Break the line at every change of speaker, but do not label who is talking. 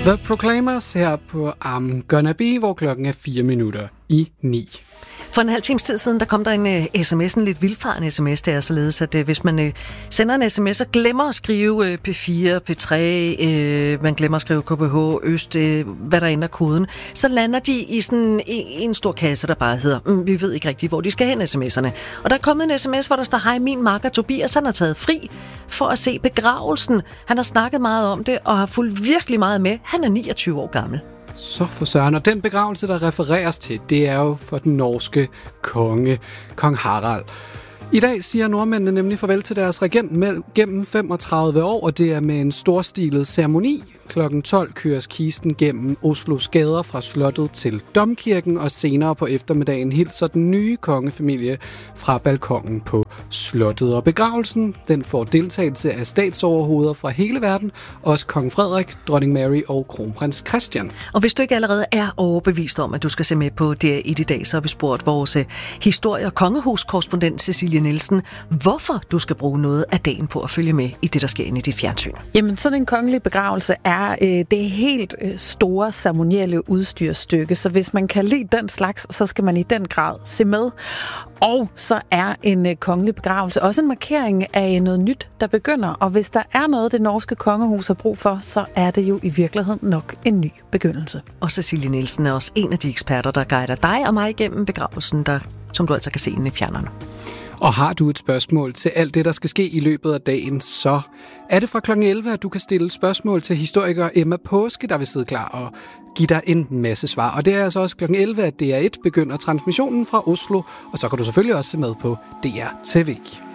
The Proclaimers her på I'm Gonna Be, hvor klokken er 4:04.
For en halv times tid siden, der kom der en sms, en lidt vildfarende sms, der er således, at hvis man sender en sms og glemmer at skrive P4, P3, man glemmer at skrive KBH, Øst, hvad der ender koden, så lander de i sådan en stor kasse, der bare hedder, vi ved ikke rigtigt, hvor de skal hen, sms'erne. Og der er kommet en sms, hvor der står, hej, min makker Tobias, han har taget fri for at se begravelsen. Han har snakket meget om det og har fulgt virkelig meget med. Han er 29 år gammel.
Så for søren, og den begravelse, der refereres til, det er jo for den norske konge, kong Harald. I dag siger nordmændene nemlig farvel til deres regent gennem 35 år, og det er med en storstilet ceremoni. Klokken 12 køres kisten gennem Oslos gader fra slottet til Domkirken, og senere på eftermiddagen hilser den nye kongefamilie fra balkongen på slottet. Og begravelsen, den får deltagelse af statsoverhoveder fra hele verden, også kong Frederik, dronning Mary og kronprins Christian.
Og hvis du ikke allerede er overbevist om, at du skal se med på det i dag, så har vi spurgt vores historie- og kongehuskorrespondent Cecilie Nielsen, hvorfor du skal bruge noget af dagen på at følge med i det, der sker inde i dit fjernsyn.
Jamen, sådan en kongelig begravelse er det helt store ceremonielle udstyrsstykke, så hvis man kan lide den slags, så skal man i den grad se med. Og så er en kongelig begravelse også en markering af noget nyt, der begynder, og hvis der er noget, det norske kongehus har brug for, så er det jo i virkeligheden nok en ny begyndelse.
Og Cecilie Nielsen er også en af de eksperter, der guider dig og mig igennem begravelsen, som du altså kan se inde i fjerneren.
Og har du et spørgsmål til alt det, der skal ske i løbet af dagen, så er det fra kl. 11, at du kan stille spørgsmål til historiker Emma Påske, der vil sidde klar og give dig en masse svar. Og det er altså også kl. 11, at DR1 begynder transmissionen fra Oslo, og så kan du selvfølgelig også se med på DR TV.